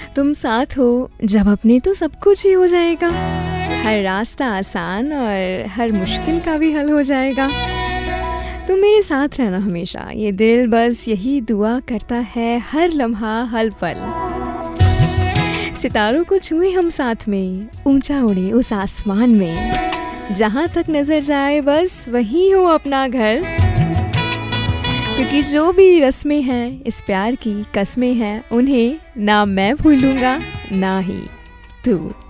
तुम साथ हो जब अपने तो सब कुछ ही हो जाएगा। हर रास्ता आसान और हर मुश्किल का भी हल हो जाएगा। तुम मेरे साथ रहना हमेशा, ये दिल बस यही दुआ करता है हर लम्हा हर पल। सितारों को छुए हम साथ में, ऊंचा उड़े उस आसमान में, जहाँ तक नजर जाए बस वही हो अपना घर। क्योंकि जो भी रस्में हैं इस प्यार की कस्में हैं, उन्हें ना मैं भूलूंगा ना ही तू।